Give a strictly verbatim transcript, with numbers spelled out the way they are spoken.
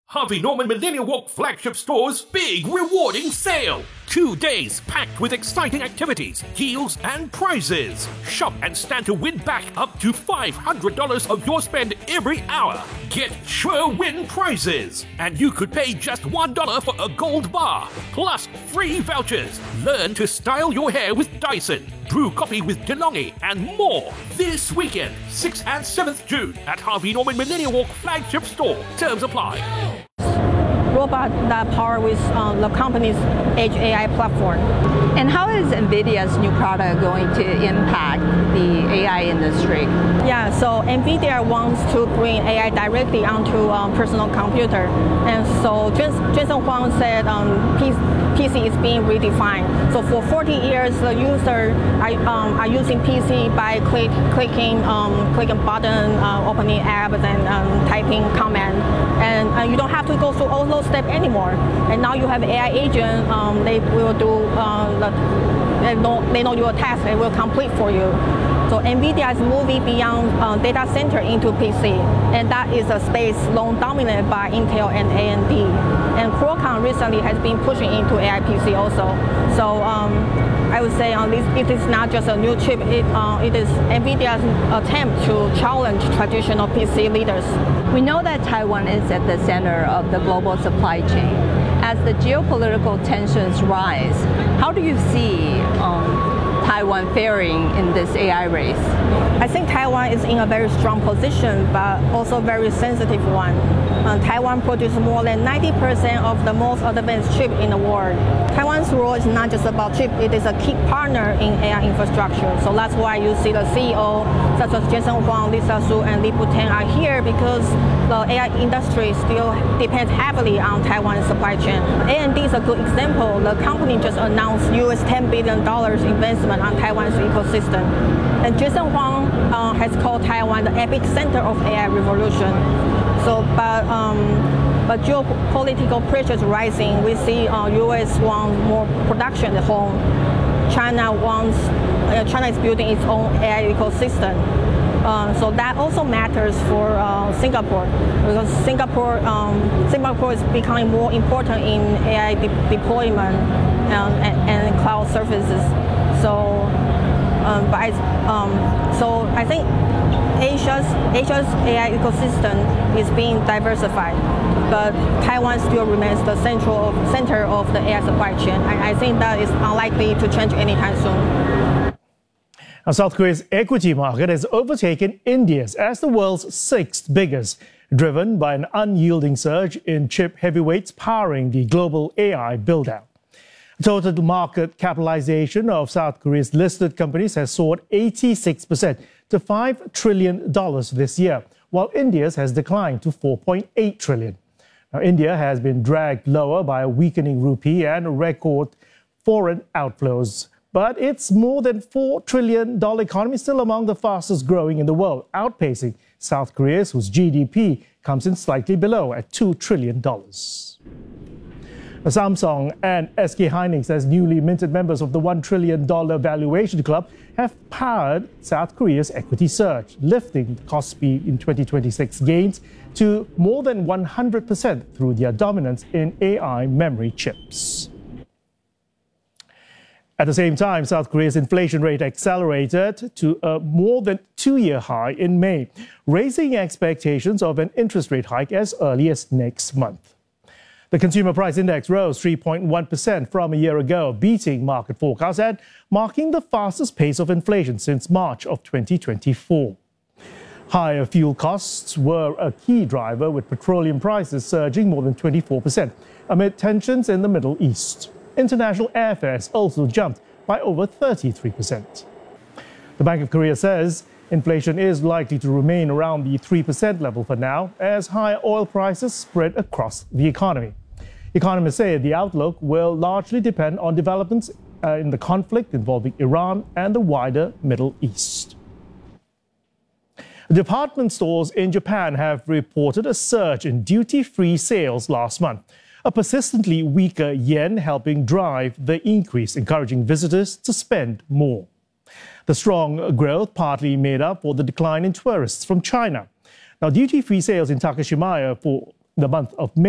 Harvey Norman Millennial Walk flagship store's big rewarding sale. Two days packed with exciting activities, deals, and prizes. Shop and stand to win back up to five hundred dollars of your spend every hour. Get sure win prizes. And you could pay just one dollar for a gold bar. Plus free vouchers. Learn to style your hair with Dyson. Brew coffee with DeLonghi and more. This weekend, sixth and seventh June at Harvey Norman Millennial Walk flagship store. Terms apply. Robot that power with uh, the company's Edge A I platform. And how is NVIDIA's new product going to impact the A I industry? Yeah, so NVIDIA wants to bring A I directly onto um, personal computer. And so Jensen Huang said um, P C is being redefined. So for forty years, the user are, um, are using P C by click, clicking, um, clicking button, uh, opening apps, and um, typing command. And uh, you don't have to go through all those steps anymore. And now you have A I agent. Um, they will do. Uh, the, they know they know your task. They will complete for you. So NVIDIA is moving beyond uh, data center into P C, and that is a space long dominated by Intel and A M D. And Qualcomm recently has been pushing into A I P C also. So um, I would say uh, this, it is not just a new chip. It, uh, it is NVIDIA's attempt to challenge traditional P C leaders. We know that Taiwan is at the center of the global supply chain. As the geopolitical tensions rise, how do you see um, Taiwan faring in this A I race? I think Taiwan is in a very strong position, but also very sensitive one. Uh, Taiwan produces more than ninety percent of the most advanced chip in the world. Taiwan's role is not just about chip, it is a key partner in A I infrastructure. So that's why you see the C E O, such as Jensen Huang, Lisa Su, and Lip-Bu Tan are here, because the A I industry still depends heavily on Taiwan's supply chain. A M D is a good example. The company just announced U S ten billion dollars investment on Taiwan's ecosystem. And Jensen Huang uh, has called Taiwan the epic center of A I revolution. So, but, um, but geopolitical pressures rising. We see uh, U S wants more production at home. China wants, uh, China is building its own A I ecosystem. Uh, so that also matters for uh, Singapore, because Singapore, um, Singapore is becoming more important in A I de deployment um, and, and cloud services. So, um, but I, um, so I think Asia's Asia's A I ecosystem is being diversified, but Taiwan still remains the central center of the A I supply chain. I, I think that is unlikely to change anytime soon. Now, South Korea's equity market has overtaken India's as the world's sixth biggest, driven by an unyielding surge in chip heavyweights powering the global A I build-out. Total market capitalization of South Korea's listed companies has soared eighty-six percent to five trillion dollars this year, while India's has declined to four point eight trillion dollars. Now, India has been dragged lower by a weakening rupee and record foreign outflows. But its more than four trillion dollars economy is still among the fastest growing in the world, outpacing South Korea's, whose G D P comes in slightly below at two trillion dollars. Samsung and S K Hynix, as newly minted members of the one trillion dollars valuation club, have powered South Korea's equity surge, lifting the Kospi in twenty twenty-six gains to more than one hundred percent through their dominance in A I memory chips. At the same time, South Korea's inflation rate accelerated to a more than two-year high in May, raising expectations of an interest rate hike as early as next month. The Consumer Price Index rose three point one percent from a year ago, beating market forecasts and marking the fastest pace of inflation since March of twenty twenty-four. Higher fuel costs were a key driver, with petroleum prices surging more than twenty-four percent amid tensions in the Middle East. International airfares also jumped by over thirty-three percent. The Bank of Korea says inflation is likely to remain around the three percent level for now, as higher oil prices spread across the economy. Economists say the outlook will largely depend on developments uh, in the conflict involving Iran and the wider Middle East. Department stores in Japan have reported a surge in duty-free sales last month, a persistently weaker yen helping drive the increase, encouraging visitors to spend more. The strong growth partly made up for the decline in tourists from China. Now, duty-free sales in Takashimaya for the month of May